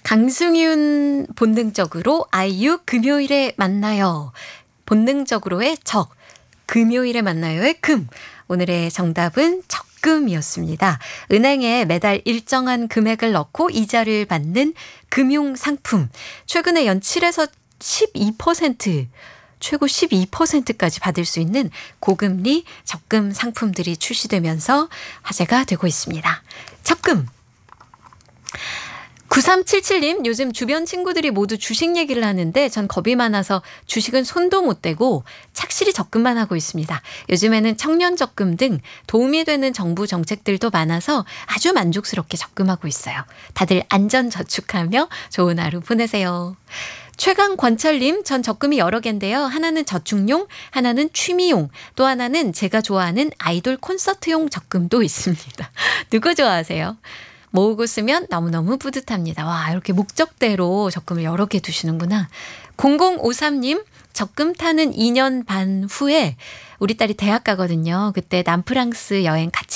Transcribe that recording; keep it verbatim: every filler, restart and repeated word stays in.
강승윤 본능적으로 아이유 금요일에 만나요. 본능적으로의 적, 금요일에 만나요의 금. 오늘의 정답은 적금이었습니다. 은행에 매달 일정한 금액을 넣고 이자를 받는 금융상품. 최근에 연 칠에서 십이 퍼센트 최고 십이 퍼센트까지 받을 수 있는 고금리 적금 상품들이 출시되면서 화제가 되고 있습니다. 적금. 구삼칠칠님, 요즘 주변 친구들이 모두 주식 얘기를 하는데 전 겁이 많아서 주식은 손도 못 대고 착실히 적금만 하고 있습니다. 요즘에는 청년 적금 등 도움이 되는 정부 정책들도 많아서 아주 만족스럽게 적금하고 있어요. 다들 안전 저축하며 좋은 하루 보내세요. 최강권철님, 전 적금이 여러 개인데요. 하나는 저축용, 하나는 취미용, 또 하나는 제가 좋아하는 아이돌 콘서트용 적금도 있습니다. 누구 좋아하세요? 모으고 쓰면 너무너무 뿌듯합니다. 와, 이렇게 목적대로 적금을 여러 개 두시는구나. 공공오삼님, 적금 타는 이 년 반 후에 우리 딸이 대학 가거든요. 그때 남프랑스 여행 같이